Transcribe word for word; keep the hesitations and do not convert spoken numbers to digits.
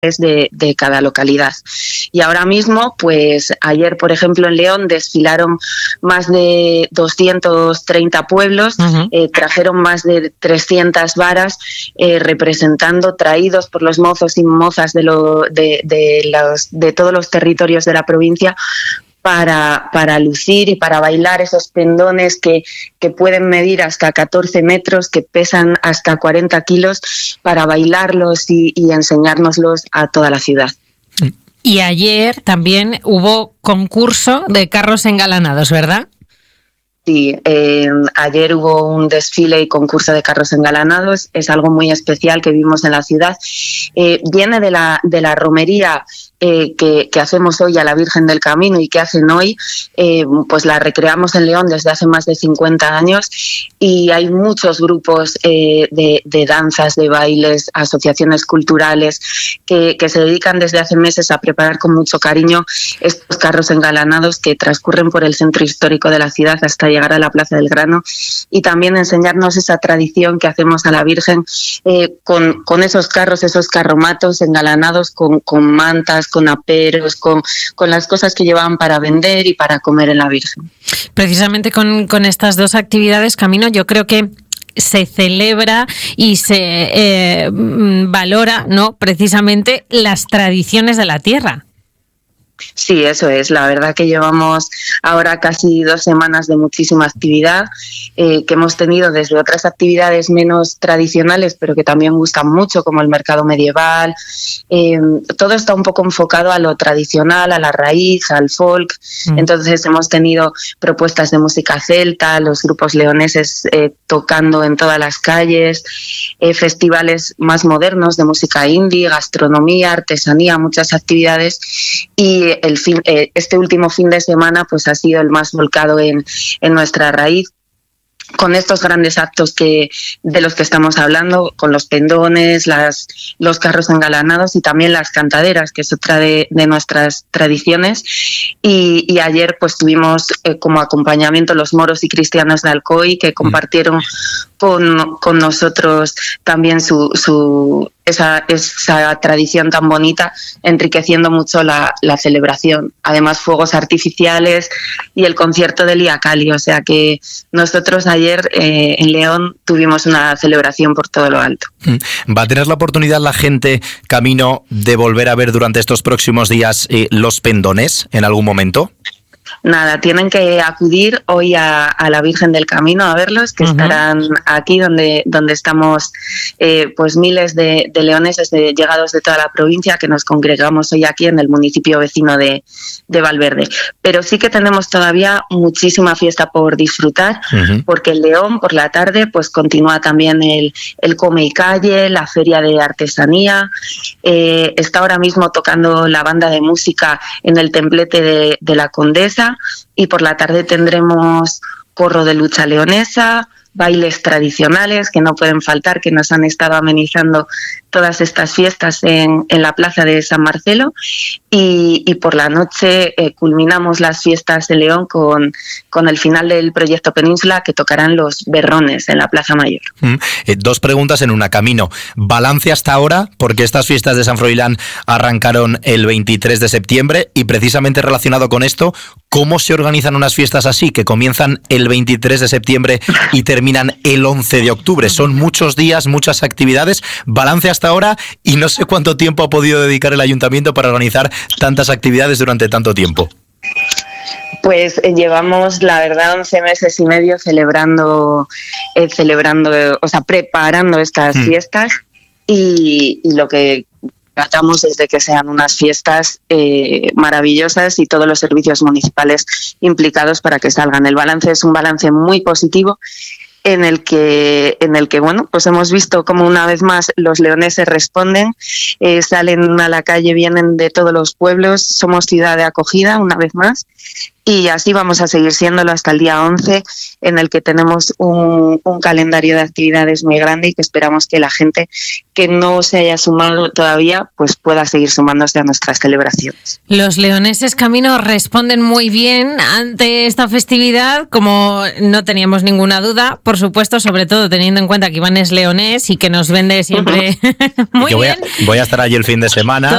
De, de cada localidad. Y ahora mismo, pues ayer, por ejemplo, en León desfilaron más de doscientos treinta pueblos, uh-huh. eh, trajeron más de trescientas varas eh, representando, traídos por los mozos y mozas de, lo, de, de, los, de todos los territorios de la provincia, Para, para lucir y para bailar esos pendones que, que pueden medir hasta catorce metros, que pesan hasta cuarenta kilos, para bailarlos y, y enseñárnoslos a toda la ciudad. Y ayer también hubo concurso de carros engalanados, ¿verdad? Sí, eh, ayer hubo un desfile y concurso de carros engalanados. Es algo muy especial que vimos en la ciudad. Eh, viene de la, de la romería Eh, que, que hacemos hoy a la Virgen del Camino y que hacen hoy, eh, pues la recreamos en León desde hace más de cincuenta años, y hay muchos grupos eh, de, de danzas, de bailes, asociaciones culturales que, que se dedican desde hace meses a preparar con mucho cariño estos carros engalanados que transcurren por el centro histórico de la ciudad hasta llegar a la Plaza del Grano, y también enseñarnos esa tradición que hacemos a la Virgen eh, con, con esos carros, esos carromatos engalanados con, con mantas, con aperos, con, con las cosas que llevaban para vender y para comer en la Virgen. Precisamente con, con estas dos actividades, Camino, yo creo que se celebra y se eh, valora, ¿no?, precisamente las tradiciones de la tierra. Sí, eso es. La verdad que llevamos ahora casi dos semanas de muchísima actividad, eh, que hemos tenido desde otras actividades menos tradicionales, pero que también gustan mucho, como el mercado medieval. Eh, todo está un poco enfocado a lo tradicional, a la raíz, al folk. Mm. Entonces hemos tenido propuestas de música celta, los grupos leoneses eh, tocando en todas las calles, eh, festivales más modernos de música indie, gastronomía, artesanía, muchas actividades. Y el fin, eh, este último fin de semana pues ha sido el más volcado en, en nuestra raíz, con estos grandes actos que de los que estamos hablando, con los pendones, las, los carros engalanados y también las cantaderas, que es otra de, de nuestras tradiciones. Y, y ayer pues tuvimos eh, como acompañamiento los moros y cristianos de Alcoy, que compartieron con, con nosotros también su, su esa, esa tradición tan bonita, enriqueciendo mucho la, la celebración. Además, fuegos artificiales y el concierto de Lía Cali. O sea que nosotros ayer eh, en León tuvimos una celebración por todo lo alto. ¿Va a tener la oportunidad la gente, Camino, de volver a ver durante estos próximos días eh, los pendones en algún momento? Nada, tienen que acudir hoy a, a la Virgen del Camino a verlos, que uh-huh. estarán aquí donde, donde estamos eh, pues miles de, de leoneses de, llegados de toda la provincia, que nos congregamos hoy aquí en el municipio vecino de, de Valverde. Pero sí que tenemos todavía muchísima fiesta por disfrutar, uh-huh. porque en León por la tarde pues continúa también el, el Come y Calle, la feria de artesanía. Eh, está ahora mismo tocando la banda de música en el templete de, de la Condesa, y por la tarde tendremos corro de lucha leonesa, bailes tradicionales que no pueden faltar, que nos han estado amenizando todas estas fiestas en, en la plaza de San Marcelo, y, y por la noche eh, culminamos las fiestas de León con, con el final del proyecto Península, que tocarán los berrones en la Plaza Mayor. Mm, eh, dos preguntas en una, Camino. Balance hasta ahora, porque estas fiestas de San Froilán arrancaron el veintitrés de septiembre, y precisamente relacionado con esto, ¿cómo se organizan unas fiestas así, que comienzan el veintitrés de septiembre y terminan el once de octubre? Son muchos días, muchas actividades. Balance hasta ahora, y no sé cuánto tiempo ha podido dedicar el ayuntamiento para organizar tantas actividades durante tanto tiempo. Pues eh, llevamos, la verdad, once meses y medio celebrando, eh, celebrando, eh, o sea, preparando estas mm. fiestas, y, y lo que tratamos es de que sean unas fiestas eh, maravillosas, y todos los servicios municipales implicados para que salgan. El balance es un balance muy positivo, en el que en el que bueno, pues hemos visto cómo una vez más los leoneses responden, eh, salen a la calle, vienen de todos los pueblos, somos ciudad de acogida una vez más, Y así vamos a seguir siéndolo hasta el día once, en el que tenemos un, un calendario de actividades muy grande y que esperamos que la gente que no se haya sumado todavía pues pueda seguir sumándose a nuestras celebraciones. Los leoneses, Camino, responden muy bien ante esta festividad, como no teníamos ninguna duda, por supuesto, sobre todo teniendo en cuenta que Iván es leonés y que nos vende siempre uh-huh. muy que voy bien. A, voy a estar allí el fin de semana.